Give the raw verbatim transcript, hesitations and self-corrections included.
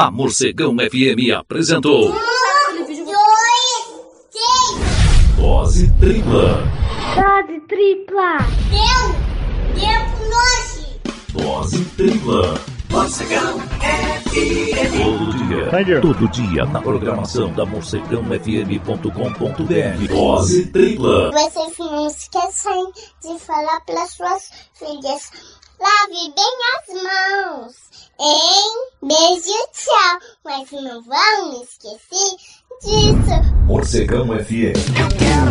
A Morcegão F M apresentou... Um, dois, três. Dose tripla. Dose tripla. Deu, deu pro lanche. Dose tripla. Morcegão F M. Todo dia, Thank you. todo dia na programação da morcegão f m ponto com ponto b r. Dose tripla. Vocês não esquecem de falar para suas filhas. Lave bem as mãos, hein? Beijo, tchau. Mas não vão esquecer disso. Morcegão F M. Eu quero